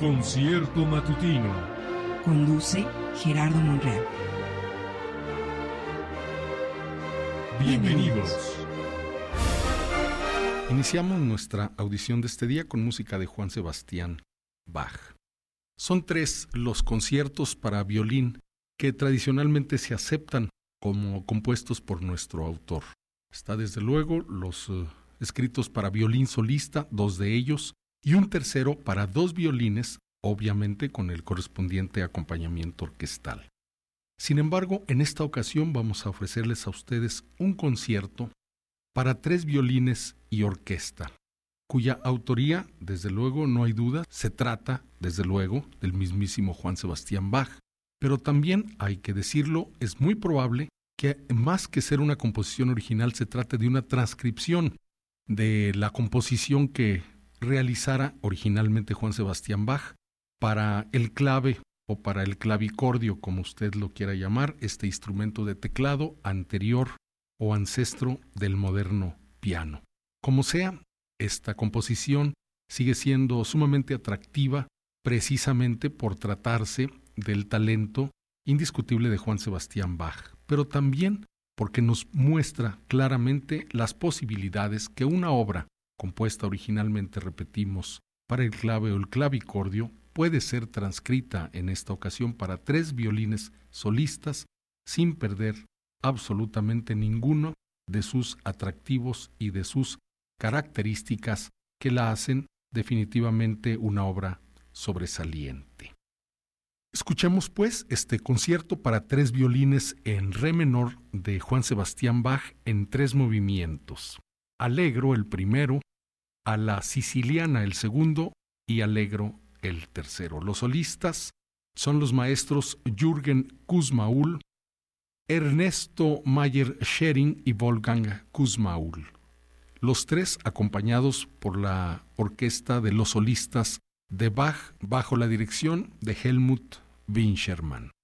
Concierto matutino. Conduce Gerardo Monreal. Bienvenidos. Iniciamos nuestra audición de este día con música de Juan Sebastián Bach. Son 3 los conciertos para violín que tradicionalmente se aceptan como compuestos por nuestro autor. Está desde luego los escritos para violín solista, 2 de ellos, y un tercero para 2 violines, obviamente con el correspondiente acompañamiento orquestal. Sin embargo, en esta ocasión vamos a ofrecerles a ustedes un concierto para 3 violines y orquesta, cuya autoría, desde luego, no hay duda, se trata, desde luego, del mismísimo Juan Sebastián Bach, pero también, hay que decirlo, es muy probable que más que ser una composición original se trate de una transcripción de la composición que realizara originalmente Juan Sebastián Bach para el clave o para el clavicordio, como usted lo quiera llamar, este instrumento de teclado anterior o ancestro del moderno piano. Como sea, esta composición sigue siendo sumamente atractiva precisamente por tratarse del talento indiscutible de Juan Sebastián Bach, pero también porque nos muestra claramente las posibilidades que una obra compuesta originalmente, repetimos, para el clave o el clavicordio, puede ser transcrita en esta ocasión para 3 violines solistas sin perder absolutamente ninguno de sus atractivos y de sus características que la hacen definitivamente una obra sobresaliente. Escuchemos pues este concierto para 3 violines en re menor de Juan Sebastián Bach en 3 movimientos. Allegro el primero, a la siciliana el segundo y allegro el tercero. Los solistas son los maestros Jürgen Kussmaul, Ernesto Mayer-Schering y Wolfgang Kussmaul. Los 3 acompañados por la orquesta de los solistas de Bach bajo la dirección de Helmut Winchermann.